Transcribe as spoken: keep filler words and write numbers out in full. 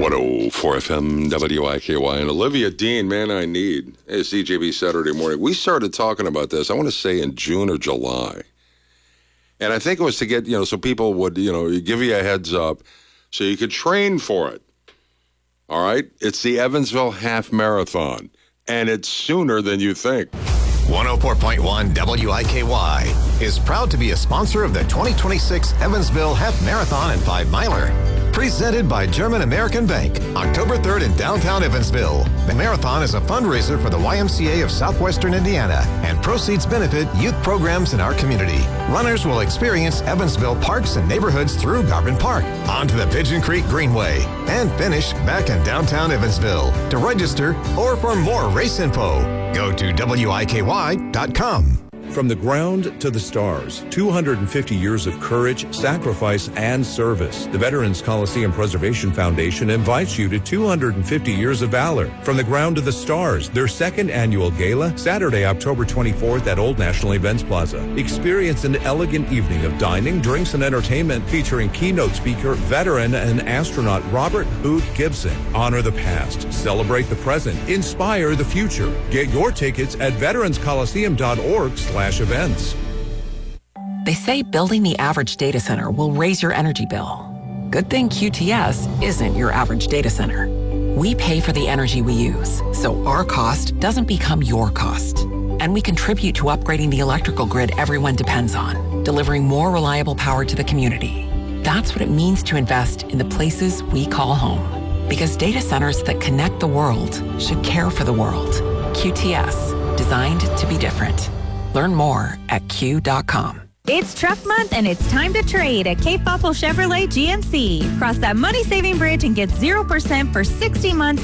one oh four F M W I K Y. And Olivia Dean, Man I Need. Hey, C J B Saturday morning. We started talking about this, I want to say in June or July. And I think it was to get, you know, so people would, you know, give you a heads up so you could train for it. All right? It's the Evansville Half Marathon. And it's sooner than you think. one oh four point one W I K Y is proud to be a sponsor of the twenty twenty-six Evansville Half Marathon and Five Miler. Presented by German American Bank, October third in downtown Evansville. The marathon is a fundraiser for the Y M C A of Southwestern Indiana, and proceeds benefit youth programs in our community. Runners will experience Evansville parks and neighborhoods through Garvin Park, onto the Pigeon Creek Greenway, and finish back in downtown Evansville. To register or for more race info, go to W I K Y dot com. From the ground to the stars, two hundred fifty years of courage, sacrifice, and service. The Veterans Coliseum Preservation Foundation invites you to two hundred fifty years of valor. From the ground to the stars, their second annual gala, Saturday, October twenty-fourth at Old National Events Plaza. Experience an elegant evening of dining, drinks, and entertainment featuring keynote speaker, veteran, and astronaut Robert Hoot Gibson. Honor the past, celebrate the present, inspire the future. Get your tickets at veterans coliseum dot org slash events. They say building the average data center will raise your energy bill. Good thing Q T S isn't your average data center. We pay for the energy we use, so our cost doesn't become your cost. And we contribute to upgrading the electrical grid everyone depends on, delivering more reliable power to the community. That's what it means to invest in the places we call home. Because data centers that connect the world should care for the world. Q T S, designed to be different. Learn more at Q dot com. It's truck month and it's time to trade at Cape Popple Chevrolet G M C. Cross that money-saving bridge and get zero percent for sixty months